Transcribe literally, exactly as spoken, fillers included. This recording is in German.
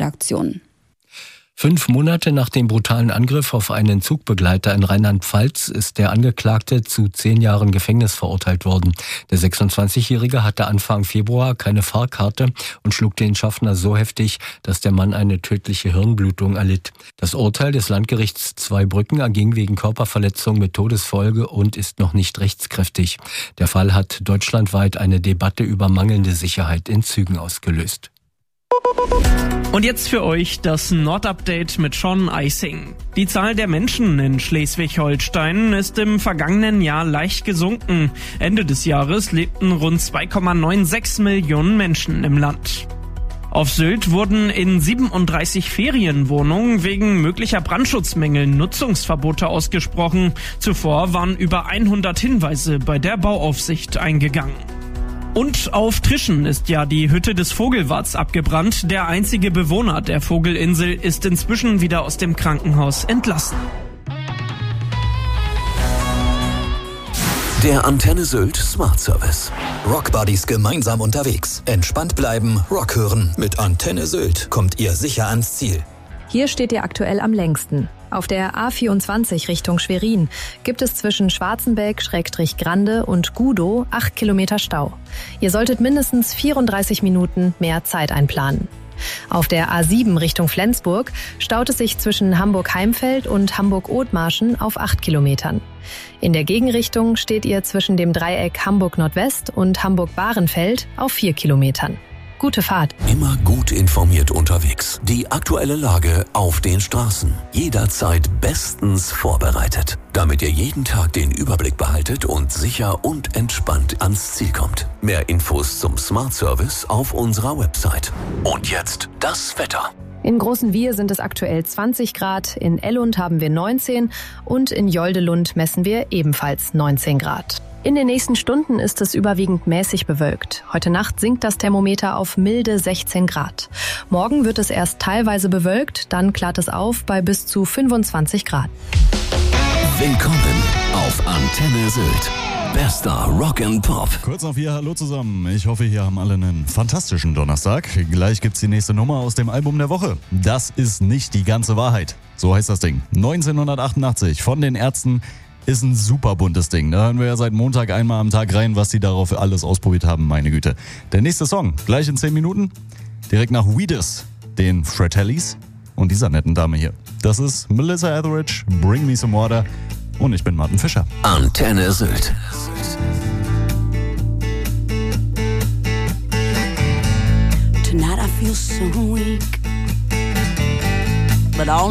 Redaktion. Fünf Monate nach dem brutalen Angriff auf einen Zugbegleiter in Rheinland-Pfalz ist der Angeklagte zu zehn Jahren Gefängnis verurteilt worden. Der sechsundzwanzigjährige hatte Anfang Februar keine Fahrkarte und schlug den Schaffner so heftig, dass der Mann eine tödliche Hirnblutung erlitt. Das Urteil des Landgerichts Zweibrücken erging wegen Körperverletzung mit Todesfolge und ist noch nicht rechtskräftig. Der Fall hat deutschlandweit eine Debatte über mangelnde Sicherheit in Zügen ausgelöst. Und jetzt für euch das Nordupdate mit Sean Eising. Die Zahl der Menschen in Schleswig-Holstein ist im vergangenen Jahr leicht gesunken. Ende des Jahres lebten rund zwei Komma sechsundneunzig Millionen Menschen im Land. Auf Sylt wurden in siebenunddreißig Ferienwohnungen wegen möglicher Brandschutzmängel Nutzungsverbote ausgesprochen. Zuvor waren über hundert Hinweise bei der Bauaufsicht eingegangen. Und auf Trischen ist ja die Hütte des Vogelwarts abgebrannt. Der einzige Bewohner der Vogelinsel ist inzwischen wieder aus dem Krankenhaus entlassen. Der Antenne Sylt Smart Service. Rock Buddies gemeinsam unterwegs. Entspannt bleiben, Rock hören. Mit Antenne Sylt kommt ihr sicher ans Ziel. Hier steht ihr aktuell am längsten. Auf der A vierundzwanzig Richtung Schwerin gibt es zwischen Schwarzenberg-Grande und Gudow acht Kilometer Stau. Ihr solltet mindestens vierunddreißig Minuten mehr Zeit einplanen. Auf der A sieben Richtung Flensburg staut es sich zwischen Hamburg-Heimfeld und Hamburg-Othmarschen auf acht Kilometern. In der Gegenrichtung steht ihr zwischen dem Dreieck Hamburg-Nordwest und Hamburg-Bahrenfeld auf vier Kilometern. Gute Fahrt. Immer gut informiert unterwegs. Die aktuelle Lage auf den Straßen. Jederzeit bestens vorbereitet. Damit ihr jeden Tag den Überblick behaltet und sicher und entspannt ans Ziel kommt. Mehr Infos zum Smart Service auf unserer Website. Und jetzt das Wetter. In Großenwiehr sind es aktuell zwanzig Grad, in Ellund haben wir neunzehn und in Joldelund messen wir ebenfalls neunzehn Grad. In den nächsten Stunden ist es überwiegend mäßig bewölkt. Heute Nacht sinkt das Thermometer auf milde sechzehn Grad. Morgen wird es erst teilweise bewölkt, dann klart es auf bei bis zu fünfundzwanzig Grad. Willkommen auf Antenne Sylt. Bester Rock and Pop. Kurz auf vier, hallo zusammen. Ich hoffe, hier haben alle einen fantastischen Donnerstag. Gleich gibt's die nächste Nummer aus dem Album der Woche. Das ist nicht die ganze Wahrheit. So heißt das Ding. neunzehnhundertachtundachtzig von den Ärzten. Ist ein super buntes Ding. Da hören wir ja seit Montag einmal am Tag rein, was die darauf alles ausprobiert haben, meine Güte. Der nächste Song, gleich in zehn Minuten, direkt nach Weedus, den Fratellis und dieser netten Dame hier. Das ist Melissa Etheridge, Bring Me Some Water und ich bin Martin Fischer. Antenne Sylt. Tonight I feel so weak, but all